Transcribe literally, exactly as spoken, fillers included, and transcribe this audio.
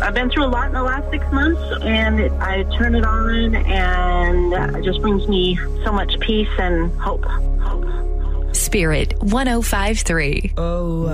I've been through a lot in the last six months, and it, I turn it on, and it just brings me so much peace and hope. Hope. Spirit one oh five point three. Oh.